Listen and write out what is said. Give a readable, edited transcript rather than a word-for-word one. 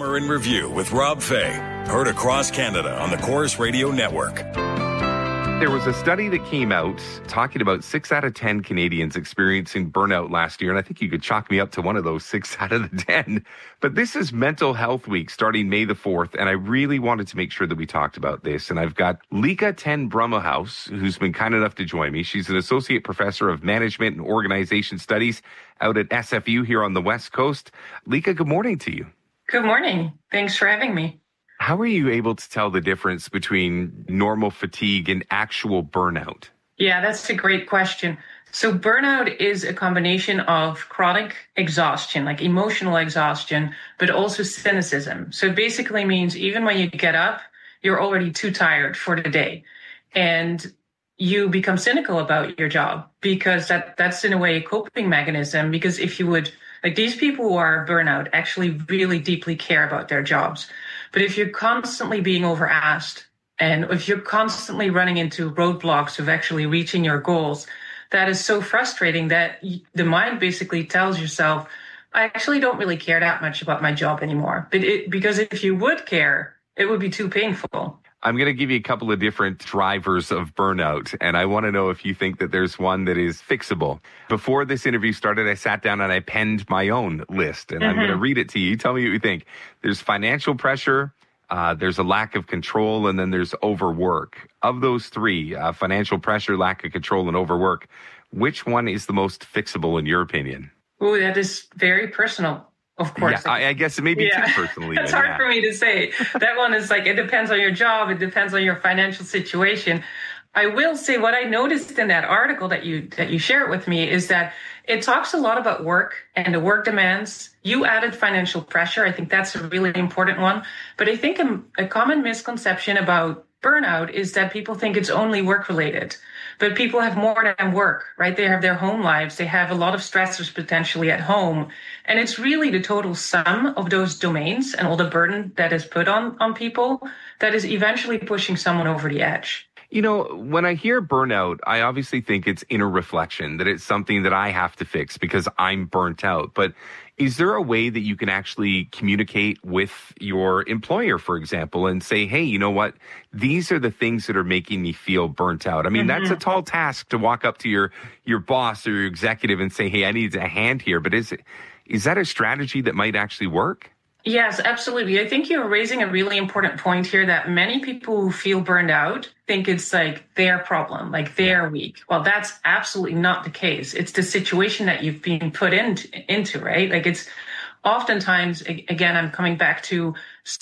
Summer in Review with Rob Fay. Heard across Canada on the Corus Radio Network. There was a study that came out talking about 6 out of 10 Canadians experiencing burnout last year. And I think you could chalk me up to one of those 6 out of the 10. But this is Mental Health Week starting May the 4th. And I really wanted to make sure that we talked about this. And I've got Lika ten Brummelhuis, who's been kind enough to join me. She's an associate professor of management and organization studies out at SFU here on the West Coast. Lika, good morning to you. Good morning. Thanks for having me. How are you able to tell the difference between normal fatigue and actual burnout? Yeah, that's a great question. So burnout is a combination of chronic exhaustion, like emotional exhaustion, but also cynicism. So it basically means even when you get up, you're already too tired for the day. And you become cynical about your job because that's in a way a coping mechanism. Because if you would, like these people who are burnout actually really deeply care about their jobs. But if you're constantly being overasked and if you're constantly running into roadblocks of actually reaching your goals, that is so frustrating that the mind basically tells yourself, I actually don't really care that much about my job anymore. Because if you would care, it would be too painful. I'm going to give you a couple of different drivers of burnout, and I want to know if you think that there's one that is fixable. Before this interview started, I sat down and I penned my own list, and I'm going to read it to you. Tell me what you think. There's financial pressure, there's a lack of control, and then there's overwork. Of those three, financial pressure, lack of control, and overwork, which one is the most fixable in your opinion? Oh, that is very personal. Of course. Yeah, I guess maybe too personally. It's hard for me to say. That one is like, it depends on your job. It depends on your financial situation. I will say what I noticed in that article that you shared with me is that it talks a lot about work and the work demands. You added financial pressure. I think that's a really important one. But I think a common misconception about burnout is that people think it's only work related. But people have more than work, right? They have their home lives. They have a lot of stressors potentially at home. And it's really the total sum of those domains and all the burden that is put on people that is eventually pushing someone over the edge. You know, when I hear burnout, I obviously think it's inner reflection, that it's something that I have to fix because I'm burnt out. But is there a way that you can actually communicate with your employer, for example, and say, hey, you know what? These are the things that are making me feel burnt out. I mean, that's a tall task to walk up to your boss or your executive and say, hey, I need a hand here. But is that a strategy that might actually work? Yes, absolutely. I think you're raising a really important point here that many people who feel burned out think it's like their problem, like they're weak. Well, that's absolutely not the case. It's the situation that you've been put into, right? Like it's oftentimes, again, I'm coming back to